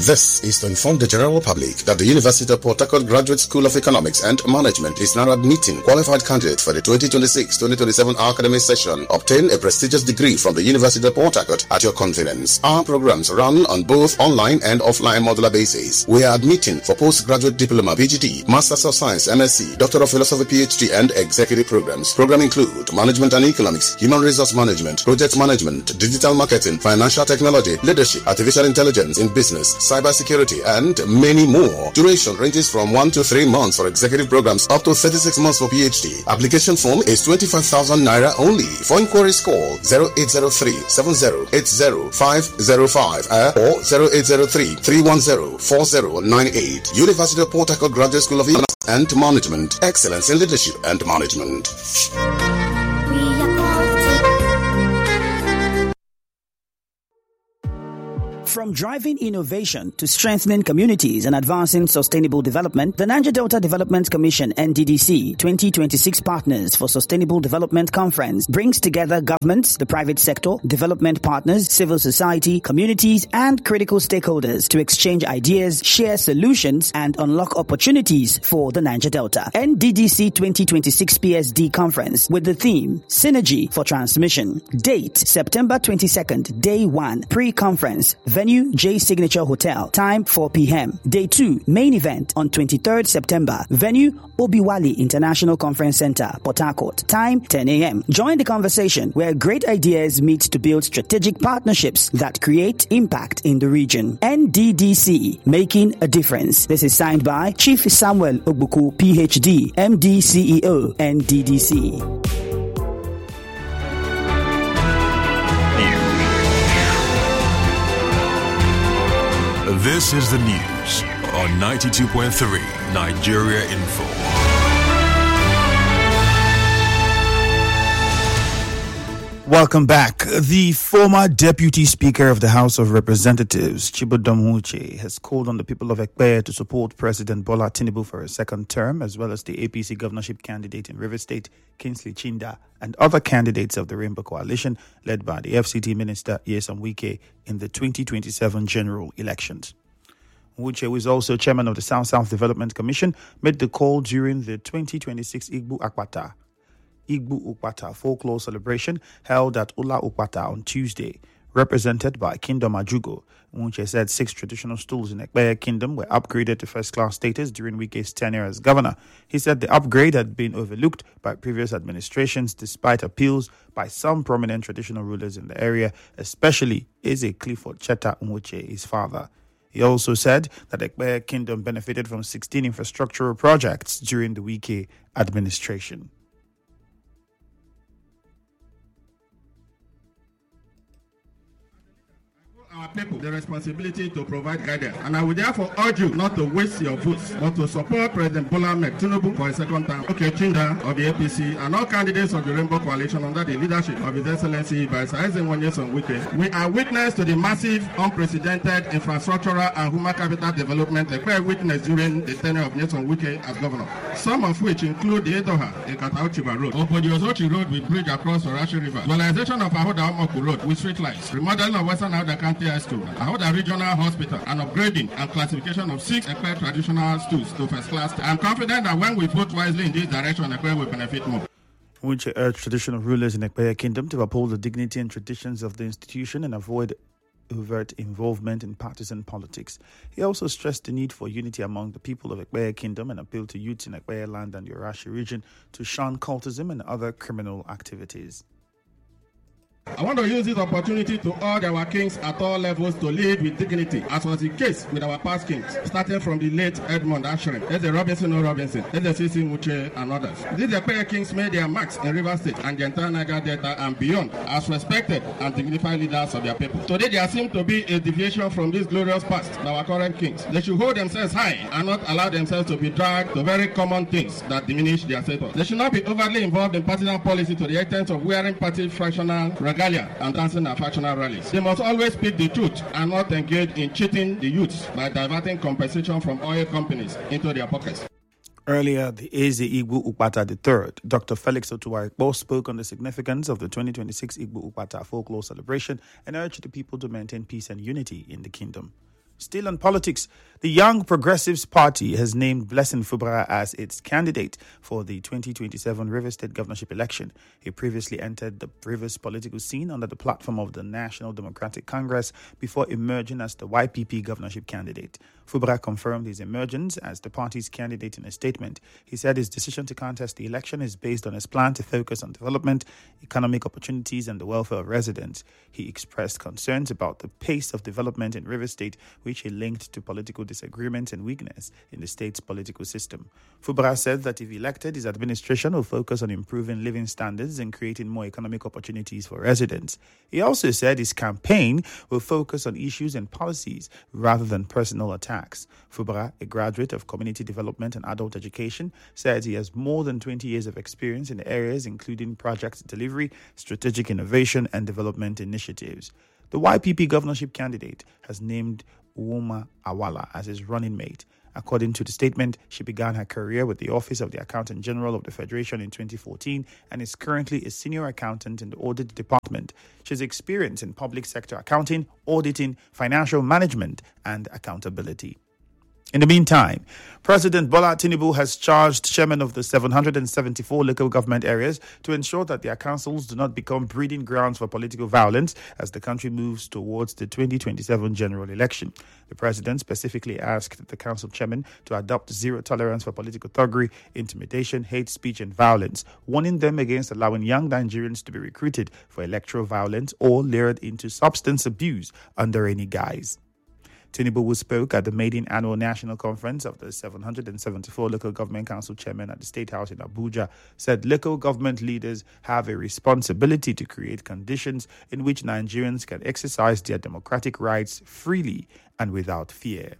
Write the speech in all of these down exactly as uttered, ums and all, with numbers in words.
This is to inform the general public that the University of Port Harcourt Graduate School of Economics and Management is now admitting qualified candidates for the twenty twenty-six twenty twenty-seven academic session. Obtain a prestigious degree from the University of Port Harcourt at your convenience. Our programs run on both online and offline modular basis. We are admitting for postgraduate diploma, P G D, Masters of Science, M S c, Doctor of Philosophy, P H D, and executive programs. Programs include Management and Economics, Human Resource Management, Project Management, Digital Marketing, Financial Technology, Leadership, Artificial Intelligence in Business, Cybersecurity, and many more. Duration ranges from one to three months for executive programs up to thirty-six months for P H D. Application form is twenty-five thousand naira only. For inquiries, call zero eight zero three seven zero eight zero five zero five uh, or zero eight zero three three one zero four zero nine eight. University of Port Harcourt Graduate School of Economics and Management. Excellence in Leadership and Management. From driving innovation to strengthening communities and advancing sustainable development, the Niger Delta Development Commission N D D C twenty twenty-six Partners for Sustainable Development Conference brings together governments, the private sector, development partners, civil society, communities, and critical stakeholders to exchange ideas, share solutions, and unlock opportunities for the Niger Delta. N D D C twenty twenty-six P S D Conference with the theme Synergy for Transmission. Date September twenty-second, Day one, Pre-Conference. Venue J Signature Hotel. Time four p.m. Day two, main event on twenty-third September. Venue Obiwali International Conference Center, Port Harcourt. Time ten a.m. Join the conversation where great ideas meet to build strategic partnerships that create impact in the region. N D D C, making a difference. This is signed by Chief Samuel Ogbuku, P H D, M D C E O, N D D C. This is the news on ninety-two point three Nigeria Info. Welcome back. The former Deputy Speaker of the House of Representatives, Chibodom Nwuche, has called on the people of Ekpe to support President Bola Tinubu for a second term, as well as the A P C governorship candidate in Rivers State, Kingsley Chinda, and other candidates of the Rainbow Coalition, led by the F C T Minister Nyesom Wike, in the twenty twenty-seven general elections. Nwuche, who is also chairman of the South-South Development Commission, made the call during the twenty twenty-six Igbu Akpata Igbu Ukpata folklore celebration held at Ula Ukpata on Tuesday, represented by Kingdom Ajugo. Nwuche said six traditional stools in Ekpe Kingdom were upgraded to first-class status during Wike's tenure as governor. He said the upgrade had been overlooked by previous administrations despite appeals by some prominent traditional rulers in the area, especially Eze Clifford Cheta Nwuche, his father. He also said that Ekpe Kingdom benefited from sixteen infrastructural projects during the Wike administration. Our people the responsibility to provide guidance, and I would therefore urge you not to waste your votes, but to support President Bola Ahmed Tinubu for a second term. Okay, Chinda of the A P C and all candidates of the Rainbow Coalition under the leadership of His Excellency Vice President Nyesom Wike. We are witness to the massive, unprecedented infrastructural and human capital development that we witnessed during the tenure of Nyesom Wike as governor. Some of which include the Edoha, the Katauchiba Road, Opodiozochi Road with bridge across Orashi River, dualization of Ahoda Omoku Road with street lights, remodeling of Western Ahoda County High School, Ahoda Regional Hospital, and upgrading and classification of six Ekpe traditional schools to first class. I'm confident that when we vote wisely in this direction, Ekpe will benefit more. Nwuche urged traditional rulers in Ekpe Kingdom to uphold the dignity and traditions of the institution and avoid overt involvement in partisan politics. He also stressed the need for unity among the people of Ekpe Kingdom and appealed to youths in Ekpe land and the Orashi region to shun cultism and other criminal activities. I want to use this opportunity to urge our kings at all levels to lead with dignity, as was the case with our past kings, starting from the late Edmund Ashram, Eze Robinson O. Robinson, Eze Sisi Nwuche, and others. These Ekpe kings made their marks in Rivers State and the entire Niger Delta and beyond as respected and dignified leaders of their people. Today there seems to be a deviation from this glorious past by our current kings. They should hold themselves high and not allow themselves to be dragged to very common things that diminish their status. They should not be overly involved in partisan policy to the extent of wearing party fractional regalia and dancing at factional rallies. They must always speak the truth and not engage in cheating the youths by diverting compensation from oil companies into their pockets. Earlier, the Eze Igbu Ukpata the third, Doctor Felix Otuwaikpo, spoke on the significance of the twenty twenty-six Igbu Ukpata folklore celebration and urged the people to maintain peace and unity in the kingdom. Still on politics, the Young Progressives Party has named Blessing Fubara as its candidate for the twenty twenty-seven Rivers State governorship election. He previously entered the Rivers political scene under the platform of the National Democratic Congress before emerging as the Y P P governorship candidate. Fubara confirmed his emergence as the party's candidate in a statement. He said his decision to contest the election is based on his plan to focus on development, economic opportunities, and the welfare of residents. He expressed concerns about the pace of development in Rivers State, which he linked to political disagreements and weakness in the state's political system. Fubara said that if elected, his administration will focus on improving living standards and creating more economic opportunities for residents. He also said his campaign will focus on issues and policies rather than personal attacks. Fubara, a graduate of community development and adult education, said he has more than twenty years of experience in areas including project delivery, strategic innovation, and development initiatives. The Y P P governorship candidate has named Uoma Awala as his running mate. According to the statement, she began her career with the Office of the Accountant General of the Federation in twenty fourteen and is currently a senior accountant in the audit department. She has experience in public sector accounting, auditing, financial management, and accountability. In the meantime, President Bola Tinubu has charged chairmen of the seven hundred seventy-four local government areas to ensure that their councils do not become breeding grounds for political violence as the country moves towards the twenty twenty-seven general election. The president specifically asked the council chairmen to adopt zero tolerance for political thuggery, intimidation, hate speech, and violence, warning them against allowing young Nigerians to be recruited for electoral violence or lured into substance abuse under any guise. Tinubu, who spoke at the maiden annual national conference of the seven hundred seventy-four local government council chairmen at the State House in Abuja, said local government leaders have a responsibility to create conditions in which Nigerians can exercise their democratic rights freely and without fear.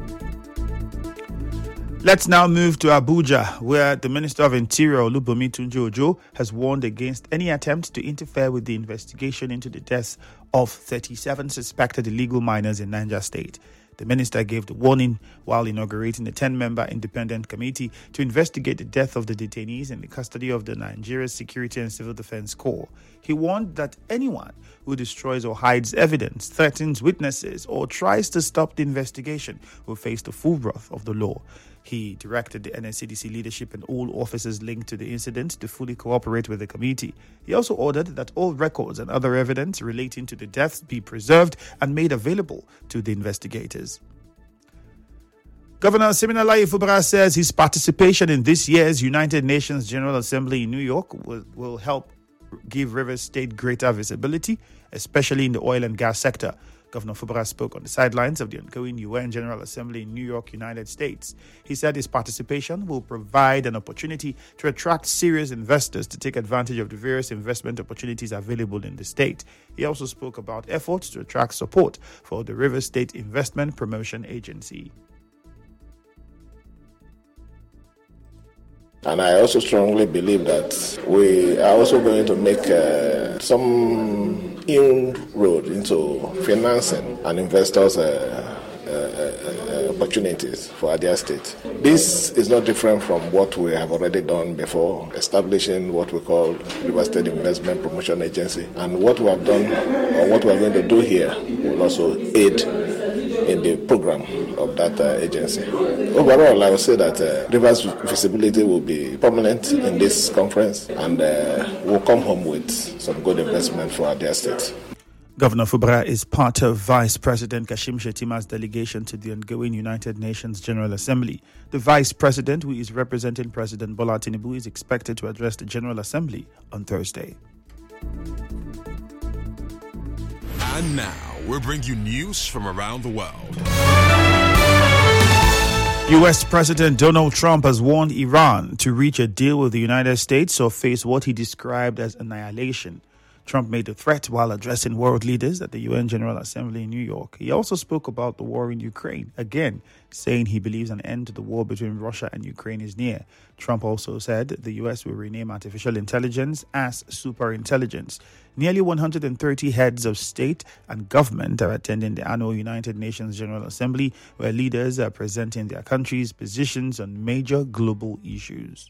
Let's now move to Abuja, where the Minister of Interior, Olubunmi Tunji-Ojo, has warned against any attempt to interfere with the investigation into the deaths of thirty-seven suspected illegal miners in Niger State. The minister gave the warning while inaugurating a ten-member independent committee to investigate the death of the detainees in the custody of the Nigeria Security and Civil Defense Corps. He warned that anyone who destroys or hides evidence, threatens witnesses, or tries to stop the investigation will face the full wrath of the law. He directed the N S C D C leadership and all officers linked to the incident to fully cooperate with the committee. He also ordered that all records and other evidence relating to the deaths be preserved and made available to the investigators. Governor Siminalayi Fubara says his participation in this year's United Nations General Assembly in New York will, will help give Rivers State greater visibility, especially in the oil and gas sector. Governor Fubara spoke on the sidelines of the ongoing U N General Assembly in New York, United States. He said his participation will provide an opportunity to attract serious investors to take advantage of the various investment opportunities available in the state. He also spoke about efforts to attract support for the Rivers State Investment Promotion Agency. And I also strongly believe that we are also going to make uh, some inroad into financing and investors' uh, uh, uh, opportunities for Adia State. This is not different from what we have already done before, establishing what we call River State Investment Promotion Agency. And what we have done, or what we are going to do here, will also aid in the program of that uh, agency. Overall, I would say that uh, Rivers visibility will be prominent in this conference, and uh, we'll come home with some good investment for our state. Governor Fubara is part of Vice President Kashim Shettima's delegation to the ongoing United Nations General Assembly. The Vice President, who is representing President Bola Tinubu, is expected to address the General Assembly on Thursday. And now, we'll bring you news from around the world. U S President Donald Trump has warned Iran to reach a deal with the United States or face what he described as annihilation. Trump made the threat while addressing world leaders at the U N General Assembly in New York. He also spoke about the war in Ukraine, again saying he believes an end to the war between Russia and Ukraine is near. Trump also said the U S will rename artificial intelligence as superintelligence. Nearly one hundred thirty heads of state and government are attending the annual United Nations General Assembly, where leaders are presenting their countries' positions on major global issues.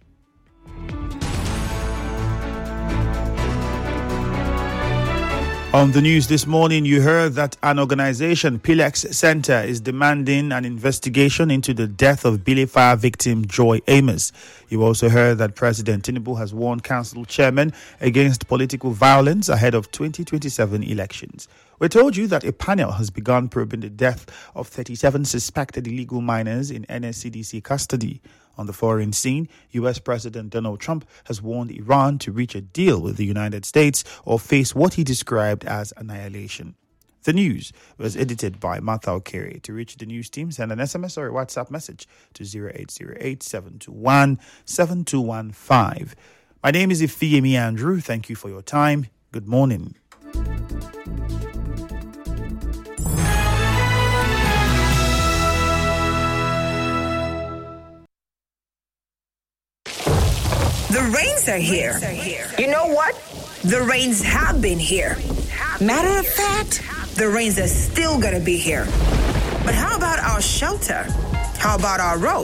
On the news this morning, you heard that an organization, Pilex Center, is demanding an investigation into the death of Billy Fire victim Joy Amos. You also heard that President Tinubu has warned council chairmen against political violence ahead of twenty twenty-seven elections. We told you that a panel has begun probing the death of thirty-seven suspected illegal miners in N S C D C custody. On the foreign scene, U S President Donald Trump has warned Iran to reach a deal with the United States or face what he described as annihilation. The news was edited by Martha Okere. To reach the news team, send an S M S or a WhatsApp message to zero eight zero eight, seven two one, seven two one five. My name is Ifeyemi Andrew. Thank you for your time. Good morning. The rains are here. You know what? The rains have been here. Matter of fact, the rains are still gonna be here. But how about our shelter? How about our roads?